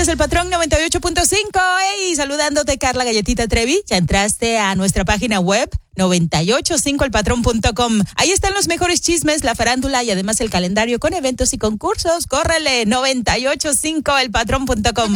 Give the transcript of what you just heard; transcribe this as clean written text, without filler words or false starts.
Escuchas El Patrón 98.5. Hey, saludándote, Carla Galletita Trevi. Ya entraste a nuestra página web 985elpatrón.com. Ahí están los mejores chismes, la farándula y además el calendario con eventos y concursos. Córrele, 985elpatrón.com.